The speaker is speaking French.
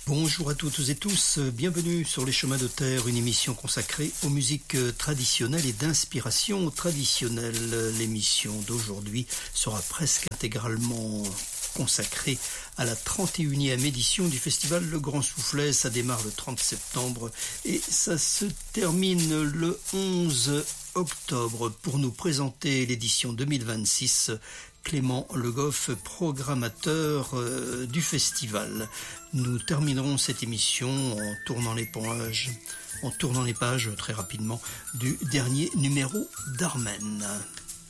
Bonjour à toutes et tous, bienvenue sur Les Chemins de Terre, une émission consacrée aux musiques traditionnelles et d'inspiration traditionnelle. L'émission d'aujourd'hui sera presque intégralement consacrée à la 31e édition du festival Le Grand Soufflet. Ça démarre le 30 septembre et ça se termine le 11 octobre. Pour nous présenter l'édition 2026, Clément Le Goff, programmateur du festival. Nous terminerons cette émission en tournant les pages très rapidement du dernier numéro d'Armen.